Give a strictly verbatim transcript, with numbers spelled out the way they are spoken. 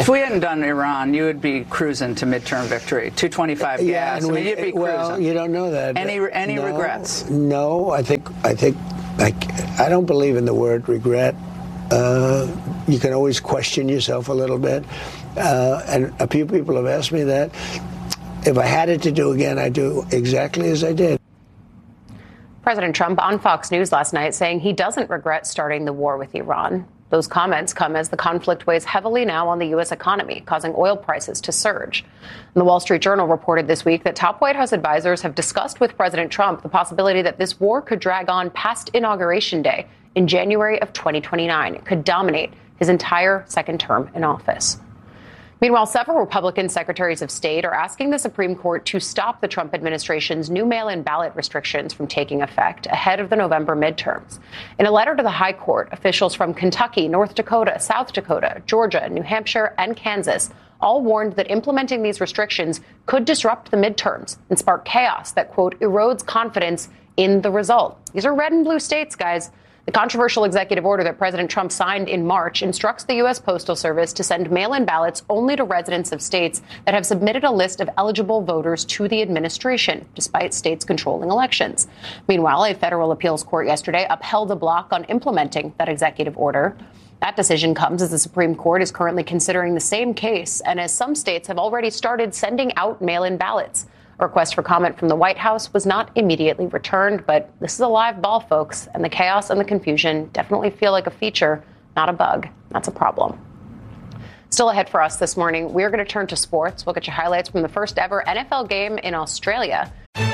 If we hadn't done Iran, you would be cruising to midterm victory. two twenty-five yeah, gas. And we, I mean, you'd be cruising. Well, you don't know that. Any any no, regrets? No, I think I think I, I don't believe in the word regret. Uh, you can always question yourself a little bit, uh, and a few people have asked me that. If I had it to do again, I'd do exactly as I did. President Trump on Fox News last night saying he doesn't regret starting the war with Iran. Those comments come as the conflict weighs heavily now on the U S economy, causing oil prices to surge. And the Wall Street Journal reported this week that top White House advisors have discussed with President Trump the possibility that this war could drag on past Inauguration Day in January of twenty twenty-nine. It could dominate his entire second term in office. Meanwhile, several Republican secretaries of state are asking the Supreme Court to stop the Trump administration's new mail-in ballot restrictions from taking effect ahead of the November midterms. In a letter to the High Court, officials from Kentucky, North Dakota, South Dakota, Georgia, New Hampshire, and Kansas all warned that implementing these restrictions could disrupt the midterms and spark chaos that, quote, erodes confidence in the result. These are red and blue states, guys. The controversial executive order that President Trump signed in March instructs the U S Postal Service to send mail-in ballots only to residents of states that have submitted a list of eligible voters to the administration, despite states controlling elections. Meanwhile, a federal appeals court yesterday upheld a block on implementing that executive order. That decision comes as the Supreme Court is currently considering the same case and as some states have already started sending out mail-in ballots. A request for comment from the White House was not immediately returned, but this is a live ball, folks, and the chaos and the confusion definitely feel like a feature, not a bug. That's a problem. Still ahead for us this morning, we're going to turn to sports. We'll get you highlights from the first ever N F L game in Australia.